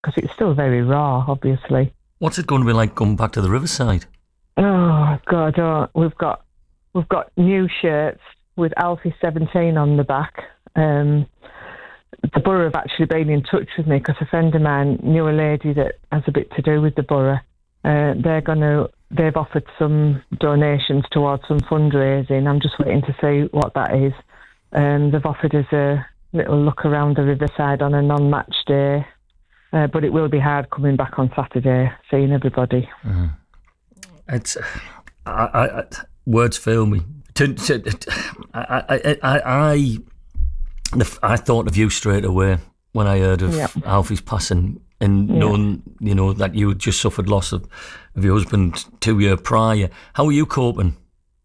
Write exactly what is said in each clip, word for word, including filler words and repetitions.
because it's still very raw, obviously. What's it going to be like going back to the Riverside? Oh God, oh, we've got we've got new shirts with Alfie seventeen on the back. Um, the borough have actually been in touch with me because a friend of mine knew a lady that has a bit to do with the borough. Uh, they're gonna they've offered some donations towards some fundraising. I'm just waiting to see what that is. Um, they've offered us a little look around the Riverside on a non-match day, uh, but it will be hard coming back on Saturday, seeing everybody. Mm-hmm. It's I, I, I, words fail me. To, to, I, I, I, I, I thought of you straight away when I heard of yep. Alfie's passing, and yeah. knowing, you know, that you had just suffered loss of, of your husband two years prior. How are you coping?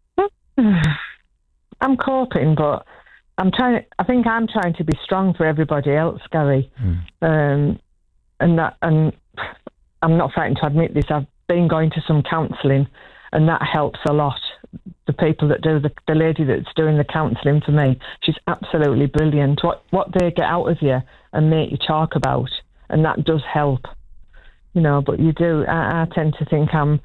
I'm coping, but I'm trying. I think I'm trying to be strong for everybody else, Gary. Mm. Um, and that, and I'm not frightened to admit this. I've been going to some counselling, and that helps a lot. The people that do the, the lady that's doing the counselling for me, she's absolutely brilliant. What what they get out of you and make you talk about, and that does help, you know. But you do. I, I tend to think I'm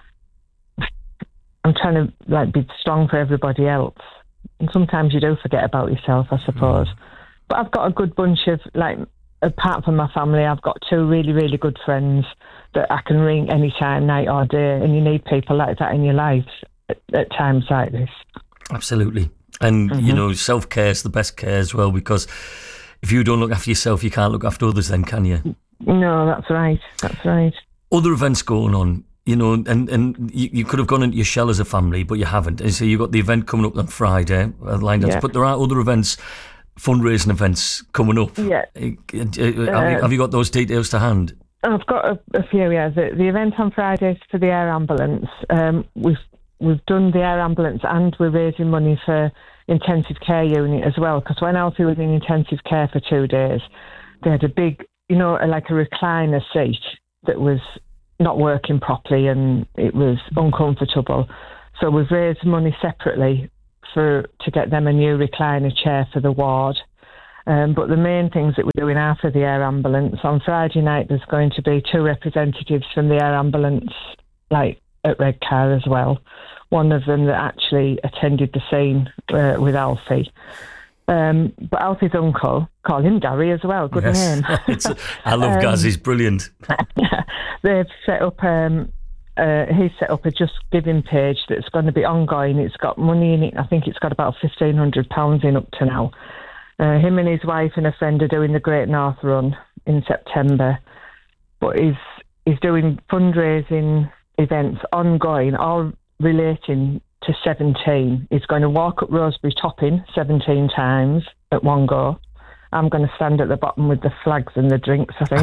I'm trying to like be strong for everybody else, and sometimes you do forget about yourself, I suppose. Mm. But I've got a good bunch of like. Apart from my family, I've got two really, really good friends that I can ring anytime, night or day, and you need people like that in your lives at, at times like this. Absolutely. And, mm-hmm. you know, self-care is the best care as well, because if you don't look after yourself, you can't look after others then, can you? No, that's right. That's right. Other events going on, you know, and, and you, you could have gone into your shell as a family, but you haven't. And so you've got the event coming up on Friday, uh, lined up. Yeah. But there are other events, fundraising events coming up. Yeah. Uh, have, you, have you got those details to hand? I've got a, a few, yeah. The, the event on Friday is for the air ambulance. Um, we've we've done the air ambulance and we're raising money for intensive care unit as well, because when Alfie was in intensive care for two days, they had a big, you know, like a recliner seat that was not working properly and it was uncomfortable. So we've raised money separately for to get them a new recliner chair for the ward. Um, but the main things that we're doing are for the air ambulance. On Friday night, there's going to be two representatives from the air ambulance, like at Redcar as well. One of them that actually attended the scene uh, with Alfie. Um, but Alfie's uncle, call him Gary as well, good yes. name. I love um, Gaz, he's brilliant. They've set up... Um, Uh, he's set up a Just Giving page that's going to be ongoing. It's got money in it. I think it's got about fifteen hundred pounds in up to now. Uh, him and his wife and a friend are doing the Great North Run in September. But he's, he's doing fundraising events ongoing, all relating to seventeen. He's going to walk up Rosebery Topping seventeen times at one go. I'm going to stand at the bottom with the flags and the drinks, I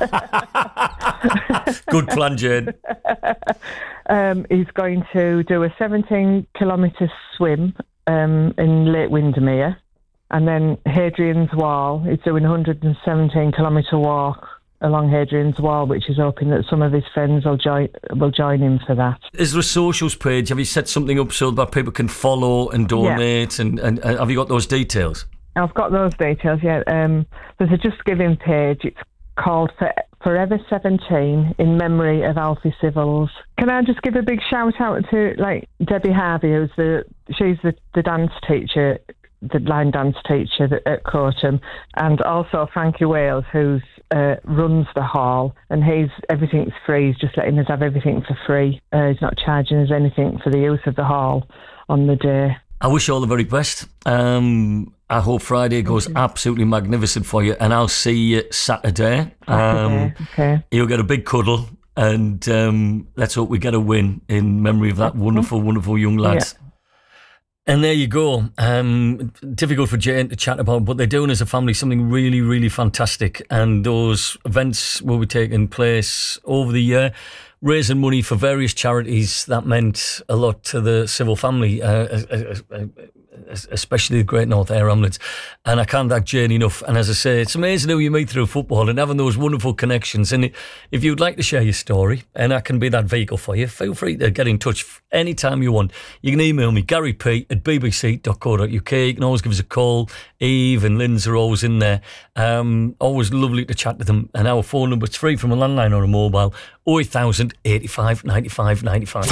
think. Good plan, Jane. um, he's going to do a seventeen kilometre swim um, in Lake Windermere. And then Hadrian's Wall, he's doing a one hundred seventeen kilometre walk along Hadrian's Wall, which is hoping that some of his friends will join will join him for that. Is there a socials page? Have you set something up so that people can follow and donate? Yeah. And, and, and have you got those details? I've got those details, yeah. Um, there's a Just Giving page. It's called For- Forever seventeen in memory of Alfie Civils. Can I just give a big shout out to like Debbie Harvey, who's the she's the, the dance teacher, the line dance teacher at Cotham, and also Frankie Wales, who uh, runs the hall, and he's everything's free. He's just letting us have everything for free. Uh, he's not charging us anything for the use of the hall on the day. I wish you all the very best. Um, I hope Friday goes absolutely magnificent for you, and I'll see you Saturday. Um, okay. You'll get a big cuddle, and um, let's hope we get a win in memory of that wonderful, wonderful young lads. Yeah. And there you go. Um, difficult for Jane to chat about, but they're doing as a family something really, really fantastic. And those events will be taking place over the year. raising money for various charities. That meant a lot to the Civil family, uh, especially the Great North Air Ambulance. And I can't thank Jane enough. And as I say, it's amazing who you meet through football and having those wonderful connections. And if you'd like to share your story, and I can be that vehicle for you, feel free to get in touch anytime you want. You can email me, Gary P at b b c dot co dot u k. You can always give us a call. Eve and Lynn's are always in there. Um, always lovely to chat to them. And our phone number is free from a landline or a mobile, oh eight thousand, eighty-five, ninety-five, ninety-five.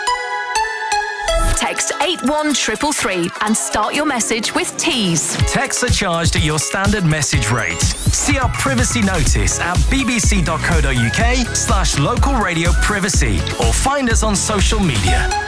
Text eight one three three and start your message with Tees. Texts are charged at your standard message rate. See our privacy notice at bbc dot co dot uk slash local radio privacy or find us on social media.